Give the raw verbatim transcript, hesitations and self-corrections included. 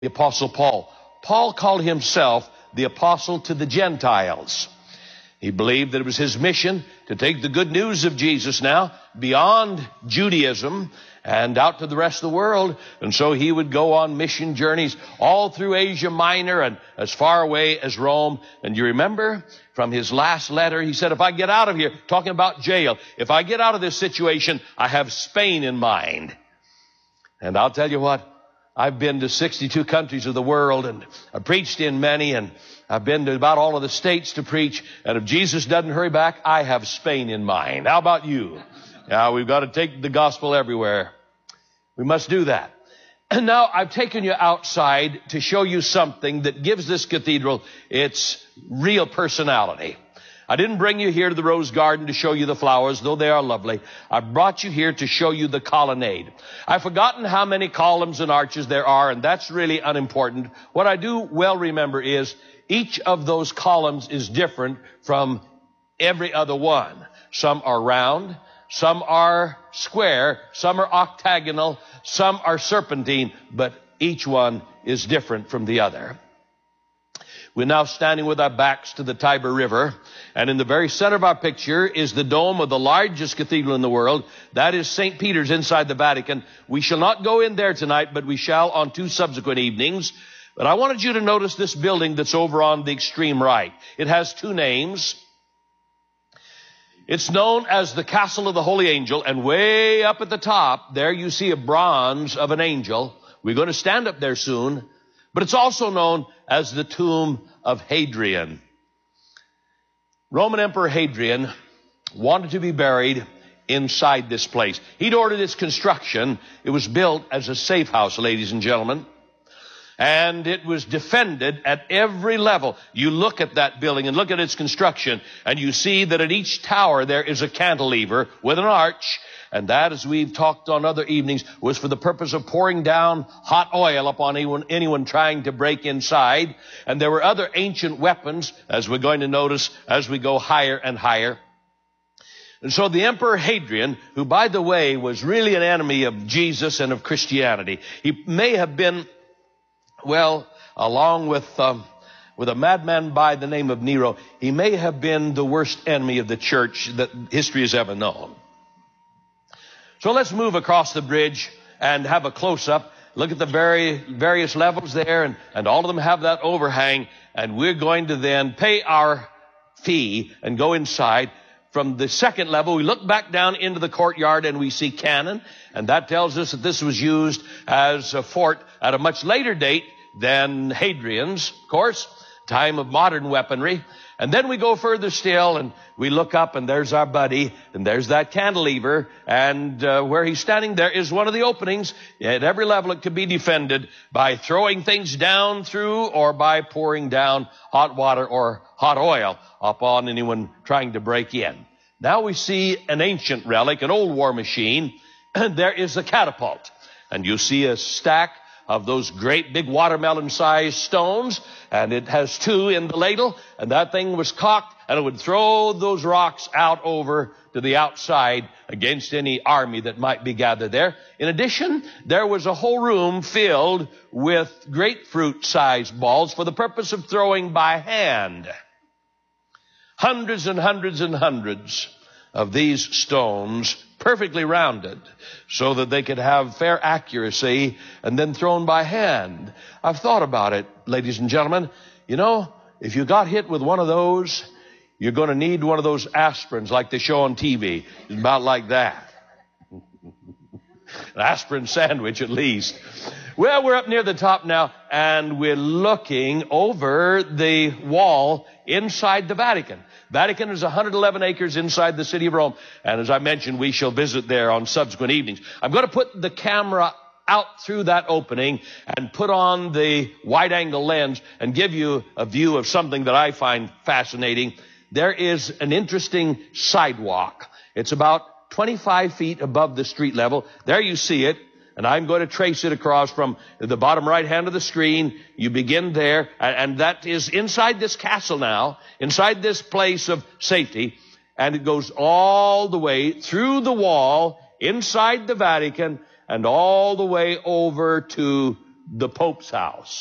the Apostle Paul. Paul called himself the apostle to the Gentiles. He believed that it was his mission to take the good news of Jesus now beyond Judaism and out to the rest of the world. And so he would go on mission journeys all through Asia Minor and as far away as Rome. And you remember from his last letter, he said, if I get out of here, talking about jail, if I get out of this situation, I have Spain in mind. And I'll tell you what, I've been to sixty-two countries of the world, and I've preached in many, and I've been to about all of the states to preach. And if Jesus doesn't hurry back, I have Spain in mind. How about you? Now, we've got to take the gospel everywhere. We must do that. And now I've taken you outside to show you something that gives this cathedral its real personality. I didn't bring you here to the Rose Garden to show you the flowers, though they are lovely. I brought you here to show you the colonnade. I've forgotten how many columns and arches there are, and that's really unimportant. What I do well remember is each of those columns is different from every other one. Some are round, some are square, some are octagonal, some are serpentine, but each one is different from the other. We're now standing with our backs to the Tiber River, and in the very center of our picture is the dome of the largest cathedral in the world. That is Saint Peter's inside the Vatican. We shall not go in there tonight, but we shall on two subsequent evenings. But I wanted you to notice this building that's over on the extreme right. It has two names. It's known as the Castle of the Holy Angel, and way up at the top, there you see a bronze of an angel. We're going to stand up there soon. But it's also known as the tomb of Hadrian. Roman Emperor Hadrian wanted to be buried inside this place. He'd ordered its construction. It was built as a safe house, ladies and gentlemen. And it was defended at every level. You look at that building and look at its construction, and you see that at each tower there is a cantilever with an arch. And that, as we've talked on other evenings, was for the purpose of pouring down hot oil upon anyone, anyone trying to break inside. And there were other ancient weapons, as we're going to notice as we go higher and higher. And so the Emperor Hadrian, who, by the way, was really an enemy of Jesus and of Christianity, he may have been, well, along with um, with a madman by the name of Nero, he may have been the worst enemy of the church that history has ever known. So let's move across the bridge and have a close-up. Look at the very various levels there, and, and all of them have that overhang. And we're going to then pay our fee and go inside. From the second level, we look back down into the courtyard and we see cannon. And that tells us that this was used as a fort at a much later date than Hadrian's, of course, time of modern weaponry. And then we go further still, and we look up, and there's our buddy, and there's that cantilever, and uh, where he's standing there is one of the openings. At every level it could be defended by throwing things down through or by pouring down hot water or hot oil upon anyone trying to break in. Now we see an ancient relic, an old war machine, and there is a catapult. And you see a stack of those great big watermelon-sized stones, and it has two in the ladle, and that thing was cocked, and it would throw those rocks out over to the outside against any army that might be gathered there. In addition, there was a whole room filled with grapefruit-sized balls for the purpose of throwing by hand. Hundreds and hundreds and hundreds of these stones, perfectly rounded, so that they could have fair accuracy, and then thrown by hand. I've thought about it, ladies and gentlemen. You know, if you got hit with one of those, you're going to need one of those aspirins like they show on T V. It's about like that. An aspirin sandwich, at least. Well, we're up near the top now, and we're looking over the wall inside the Vatican. Vatican is one hundred eleven acres inside the city of Rome. And as I mentioned, we shall visit there on subsequent evenings. I'm going to put the camera out through that opening and put on the wide-angle lens and give you a view of something that I find fascinating. There is an interesting sidewalk. It's about twenty-five feet above the street level. There you see it. And I'm going to trace it across from the bottom right hand of the screen. You begin there, and that is inside this castle now, inside this place of safety. And it goes all the way through the wall, inside the Vatican, and all the way over to the Pope's house.